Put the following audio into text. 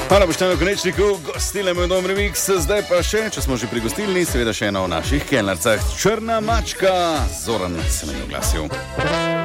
Hvala Boštjanu Konečniku, gostilem v Dom Remix. Zdaj pa še, če smo že pri gostilni, seveda še ena v naših kelnarcah. Črna mačka. Zoran se mi je oglasil.